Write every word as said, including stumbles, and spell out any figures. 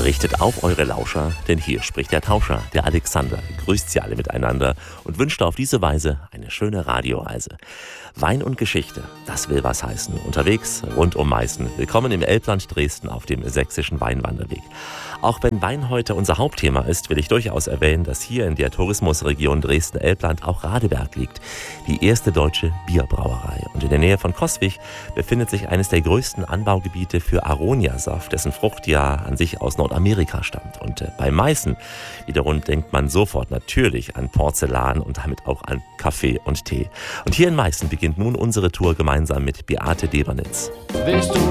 Richtet auf eure Lauscher, denn hier spricht der Tauscher, der Alexander, grüßt sie alle miteinander und wünscht auf diese Weise eine schöne Radioreise. Wein und Geschichte, das will was heißen. Unterwegs rund um Meißen. Willkommen im Elbland Dresden auf dem sächsischen Weinwanderweg. Auch wenn Wein heute unser Hauptthema ist, will ich durchaus erwähnen, dass hier in der Tourismusregion Dresden-Elbland auch Radeberg liegt, die erste deutsche Bierbrauerei. Und in der Nähe von Coswig befindet sich eines der größten Anbaugebiete für Aronia-Saft, dessen Frucht ja an sich aus Nordamerika stammt. Und äh, bei Meißen wiederum denkt man sofort natürlich an Porzellan und damit auch an Kaffee und Tee. Und hier in Meißen beginnt nun unsere Tour gemeinsam mit Beate Debernitz. Willst du